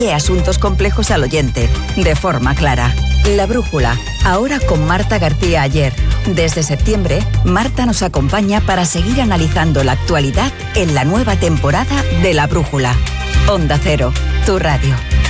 asuntos complejos al oyente, de forma clara. La Brújula, ahora con Marta García Aller. Desde septiembre, Marta nos acompaña para seguir analizando la actualidad en la nueva temporada de La Brújula. Onda Cero, tu radio.